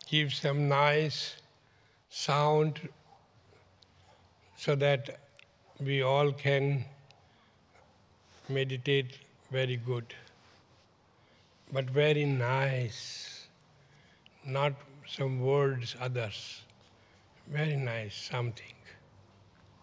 give some nice sound so that we all can meditate very good. But very nice, not some words, others. Very nice, something.